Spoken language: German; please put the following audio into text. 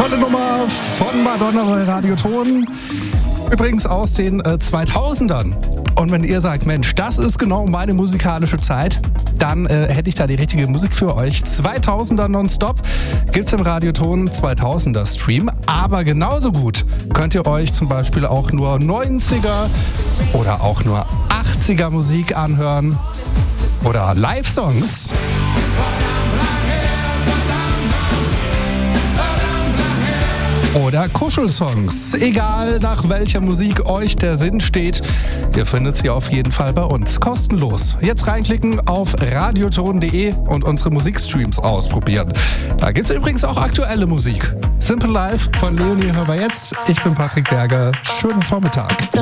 Tolle Nummer von Madonna bei Radioton. Übrigens aus den 2000ern. Und wenn ihr sagt, Mensch, das ist genau meine musikalische Zeit, dann hätte ich da die richtige Musik für euch. 2000er nonstop gibt's im Radioton 2000er Stream. Aber genauso gut könnt ihr euch zum Beispiel auch nur 90er oder auch nur 80er Musik anhören. Oder Live-Songs. Oder Kuschelsongs. Egal nach welcher Musik euch der Sinn steht, ihr findet sie auf jeden Fall bei uns. Kostenlos. Jetzt reinklicken auf radioton.de und unsere Musikstreams ausprobieren. Da gibt's übrigens auch aktuelle Musik. Simple Life von Leonie hören wir jetzt. Ich bin Patrick Berger. Schönen Vormittag.